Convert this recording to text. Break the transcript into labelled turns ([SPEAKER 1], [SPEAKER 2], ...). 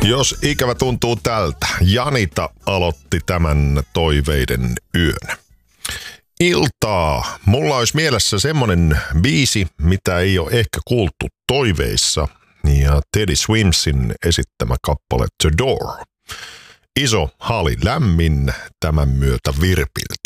[SPEAKER 1] Jos ikävä tuntuu tältä, Janita aloitti tämän toiveiden yön. Iltaa. Mulla olisi mielessä semmonen biisi, mitä ei ole ehkä kuultu toiveissa, ja Teddy Swimsin esittämä kappale The Door. Iso haali lämmin tämän myötä Virpiltä.